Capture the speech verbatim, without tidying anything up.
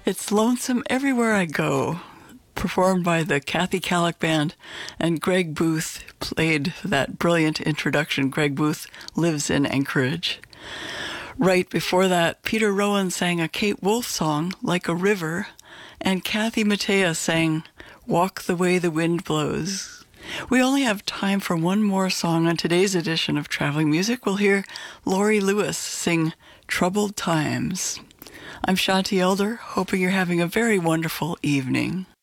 It's Lonesome Everywhere I Go, performed by the Kathy Kallick Band, and Greg Booth played that brilliant introduction. Greg Booth lives in Anchorage. Right before that, Peter Rowan sang a Kate Wolf song, Like a River, and Kathy Mattea sang Walk the Way the Wind Blows. We only have time for one more song on today's edition of Traveling Music. We'll hear Laurie Lewis sing Troubled Times. I'm Shanti Elder, hoping you're having a very wonderful evening.